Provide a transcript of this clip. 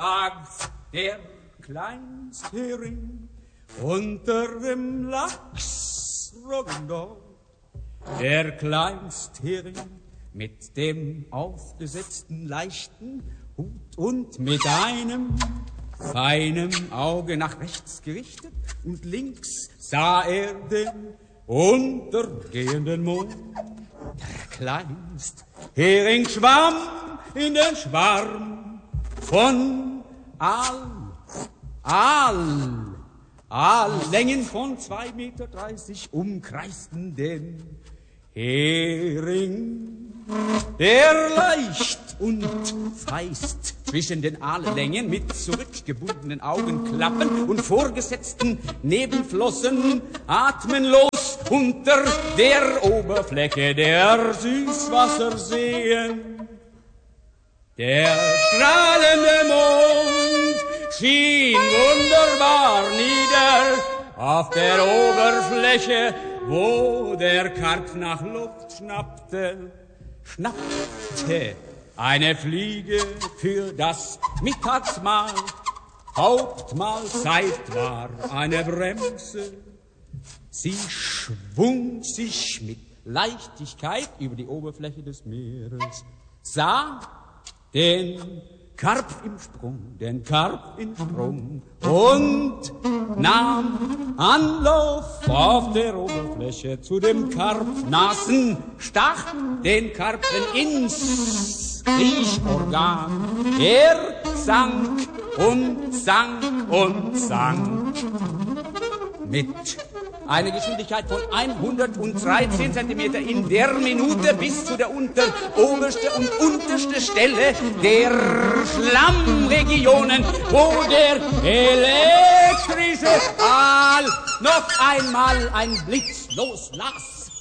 lag der Kleinsthering unter dem Lachsroggen dort. Der Kleinsthering mit dem aufgesetzten leichten Hut und mit einem feinen Auge nach rechts gerichtet und links sah er den untergehenden Mond. Der Kleinsthering schwamm in den Schwarm von Aallängen von 2,30 Meter umkreisten den Hering. Der leicht und feist zwischen den Aallängen mit zurückgebundenen Augenklappen und vorgesetzten Nebenflossen atemlos unter der Oberfläche der Süßwasserseen. Der strahlende Mond schien wunderbar nieder auf der Oberfläche, wo der Karpf nach Luft schnappte eine Fliege für das Mittagsmahl. Hauptmahlzeit war eine Bremse. Sie schwung sich mit Leichtigkeit über die Oberfläche des Meeres, sah den Karpf im Sprung und nahm Anlauf auf der Oberfläche zu dem Karpfnasen, stach den Karpfen ins Riechorgan. Er sank und sank und sank mit einer Geschwindigkeit von 113 Zentimeter in der Minute bis zu der oberste und unterste Stelle der Schlammregionen, wo der elektrische Aal noch einmal ein Blitz loslas.